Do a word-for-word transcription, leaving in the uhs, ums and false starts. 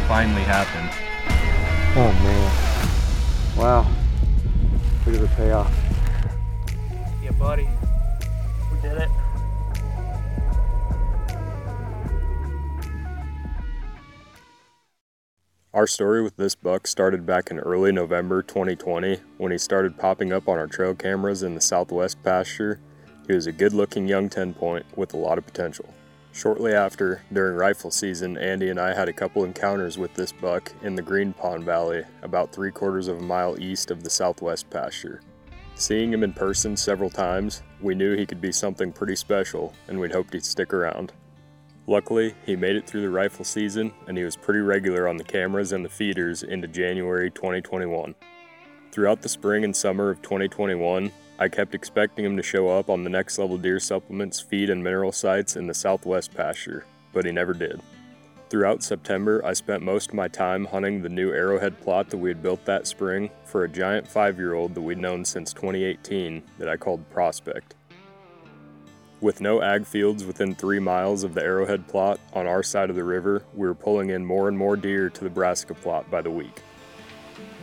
finally happened. Oh man. Wow. Look at the payoff. Yeah, buddy. We did it. Our story with this buck started back in early November twenty twenty when he started popping up on our trail cameras in the southwest pasture. He was a good-looking young ten-point with a lot of potential. Shortly after, during rifle season, Andy and I had a couple encounters with this buck in the Green Pond Valley, about three quarters of a mile east of the southwest pasture. Seeing him in person several times, we knew he could be something pretty special, and we'd hoped he'd stick around. Luckily, he made it through the rifle season, and he was pretty regular on the cameras and the feeders into January twenty twenty-one. Throughout the spring and summer of twenty twenty-one, I kept expecting him to show up on the Next Level Deer Supplements feed and mineral sites in the southwest pasture, but he never did. Throughout September, I spent most of my time hunting the new arrowhead plot that we had built that spring for a giant five-year-old that we'd known since twenty eighteen that I called Prospect. With no ag fields within three miles of the arrowhead plot on our side of the river, we were pulling in more and more deer to the brassica plot by the week.